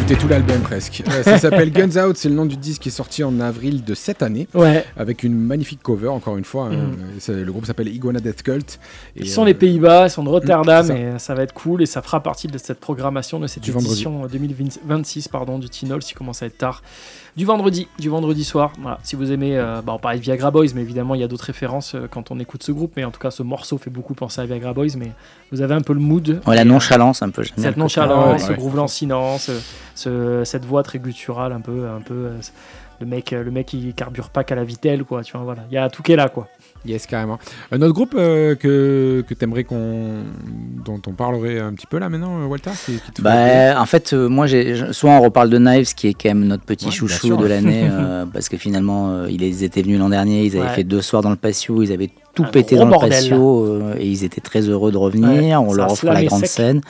écouté tout l'album presque. Ça s'appelle Guns Out, c'est le nom du disque qui est sorti en avril de cette année. Ouais. Avec une magnifique cover, encore une fois. Le groupe s'appelle Iguana Death Cult. Ils sont des Pays-Bas, ils sont de Rotterdam, et ça va être cool. Et ça fera partie de cette programmation de cette édition 2026 du Teen Halls, qui commence à être tard. Du vendredi soir. Voilà. Si vous aimez, on parlait de Viagra Boys, mais évidemment il y a d'autres références quand on écoute ce groupe. Mais en tout cas, ce morceau fait beaucoup penser à Viagra Boys. Mais vous avez un peu le mood. La nonchalance, un peu. Cette nonchalance, ce groove lancinant, cette voix très gutturale, un peu le mec qui carbure pas qu'à la vitelle, quoi. Tu vois, voilà. Il y a tout qui est là, quoi. Yes, carrément. Un autre groupe que t'aimerais dont on parlerait un petit peu là maintenant, Walter, en fait, moi, soit on reparle de Knives, qui est quand même notre petit chouchou de l'année, parce que finalement, ils étaient venus l'an dernier, ils avaient fait 2 soirs dans le patio, ils avaient tout pété dans le patio, et ils étaient très heureux de revenir. On leur offre la grande scène.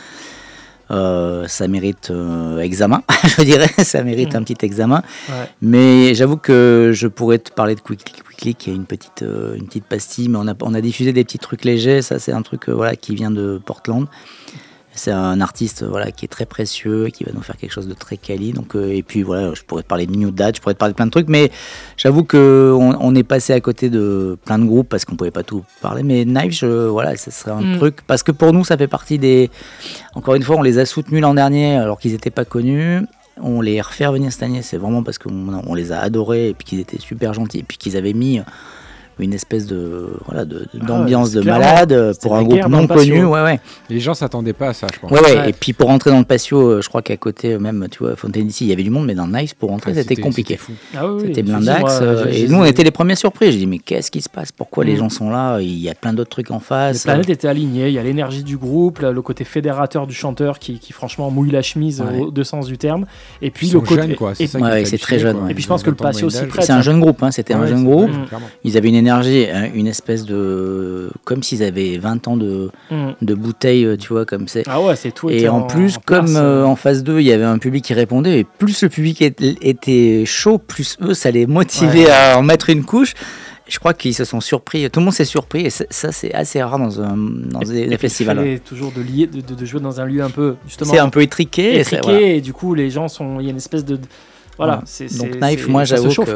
Ça mérite examen, je dirais, ça mérite un petit examen. Mais j'avoue que je pourrais te parler de Quickly, qui est une petite pastille, mais on a diffusé des petits trucs légers. Ça, c'est un truc qui vient de Portland. C'est un artiste qui est très précieux et qui va nous faire quelque chose de très quali. Donc, et puis je pourrais te parler de New Dad, je pourrais te parler de plein de trucs, mais j'avoue qu'on est passé à côté de plein de groupes parce qu'on ne pouvait pas tout parler. Mais Knives, ça serait un truc, parce que pour nous, ça fait partie des... Encore une fois, on les a soutenus l'an dernier alors qu'ils n'étaient pas connus. On les refait revenir cette année, c'est vraiment parce qu'on les a adorés et puis qu'ils étaient super gentils et puis qu'ils avaient mis une espèce d'ambiance de malade pour un groupe non connu. Les gens s'attendaient pas à ça, je pense. Et puis pour rentrer dans le patio, je crois qu'à côté même, tu vois, Fontaine d'ici, il y avait du monde, mais dans le Nice, pour rentrer, c'était compliqué. C'était blindax. Et nous, on était les premiers surpris. J'ai dit, mais qu'est-ce qui se passe? Pourquoi les gens sont là? Il y a plein d'autres trucs en face. Les planètes étaient alignées. Il y a l'énergie du groupe, le côté fédérateur du chanteur qui franchement mouille la chemise au deux sens du terme. Et puis le côté. C'est très jeune. Et puis je pense que le patio aussi prête. C'est un jeune groupe. C'était un jeune groupe. Ils avaient une énergie, une espèce de... Comme s'ils avaient 20 ans de bouteilles, tu vois, comme c'est... Ah ouais, c'est tout. Et en plus, comme en phase 2, il y avait un public qui répondait, et plus le public était chaud, plus eux, ça les motivait à en mettre une couche. Je crois qu'ils se sont surpris, tout le monde s'est surpris, et ça, c'est assez rare dans des festivals. C'est toujours de jouer dans un lieu un peu, justement... C'est un peu étriqué. Et du coup, les gens sont... Il y a une espèce de... Voilà, donc Knife, moi j'avoue que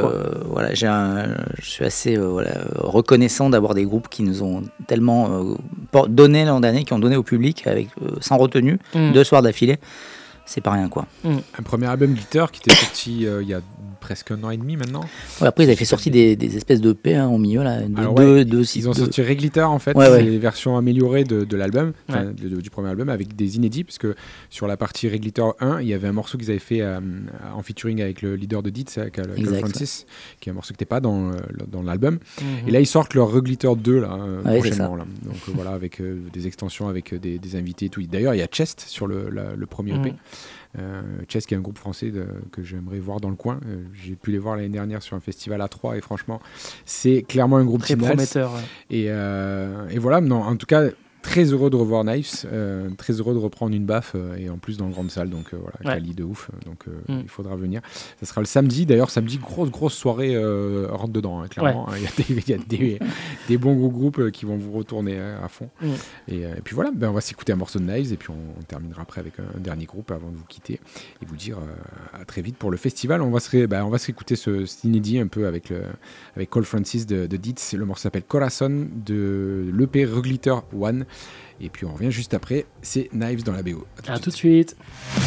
je suis assez reconnaissant d'avoir des groupes qui nous ont tellement donné l'an dernier, qui ont donné au public avec sans retenue 2 soirs d'affilée. C'est pas rien, quoi. Un premier album Glitter qui était sorti il y a presque 1 an et demi maintenant. Après ils avaient fait sortir des espèces de EP au milieu là, ils ont sorti Glitter en fait, c'est les versions améliorées de l'album, du premier album, avec des inédits, parce que sur la partie Glitter 1 il y avait un morceau qu'ils avaient fait en featuring avec le leader de Dit, Cole Francis, qui est un morceau qui n'était pas dans l'album. Et là ils sortent leur Glitter 2 là, prochainement là. Donc voilà, avec des extensions, avec des invités et tout. D'ailleurs il y a Chest sur le premier EP. Chess, qui est un groupe français que j'aimerais voir dans le coin. J'ai pu les voir l'année dernière sur un festival à 3 et franchement c'est clairement un groupe très prometteur. Et voilà, non, en tout cas très heureux de revoir Knives, très heureux de reprendre une baffe et en plus dans une grande salle, donc quali de ouf, donc il faudra venir. Ça sera le samedi, d'ailleurs samedi, grosse soirée rentre dedans, clairement. Il y a des bons groupes qui vont vous retourner à fond. Et puis voilà, on va s'écouter un morceau de Knives et puis on terminera après avec un dernier groupe avant de vous quitter et vous dire à très vite pour le festival. On va se réécouter cet inédit un peu avec Cole Francis de Dietz. Le morceau s'appelle Corazon de l'EP Reglitter 1. Et puis on revient juste après, c'est Knives dans la BO. À tout de suite.